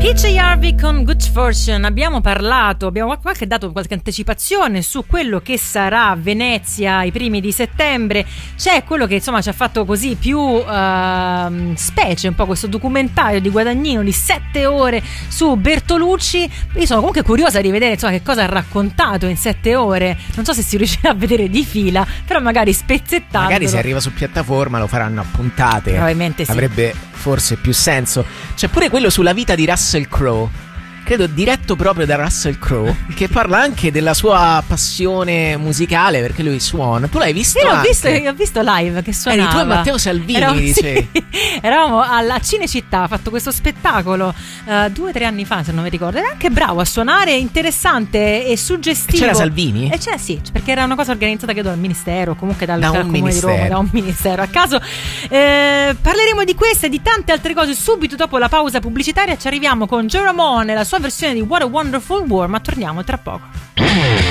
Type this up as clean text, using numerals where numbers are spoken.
PJ Harvey con Good Fortune. Abbiamo parlato, abbiamo dato qualche anticipazione su quello che sarà Venezia i primi di settembre. C'è quello che insomma ci ha fatto così più specie, un po' questo documentario di Guadagnino di 7 ore su Bertolucci. Io sono comunque curiosa di vedere insomma che cosa ha raccontato in 7 ore. Non so se si riuscirà a vedere di fila, però magari spezzettato. Magari se arriva su piattaforma lo faranno a puntate. Probabilmente sì. Avrebbe forse più senso. C'è pure quello sulla vita di Russell Crowe, credo diretto proprio da Russell Crowe, che parla anche della sua passione musicale, perché lui suona. Tu l'hai visto? Io l'ho visto live che suonava. Tu e Matteo Salvini, dicevi. Sì, eravamo alla Cinecittà, ha fatto questo spettacolo 2 o 3 anni fa, se non mi ricordo. Era anche bravo a suonare, interessante e suggestivo. C'era Salvini? C'era, sì, perché era una cosa organizzata credo dal Ministero, comunque dal da Comune ministero. di Roma, da un ministero a caso. Parleremo di queste e di tante altre cose subito dopo la pausa pubblicitaria. Ci arriviamo con Joe Ramone, la sua versione di What a Wonderful World, ma torniamo tra poco.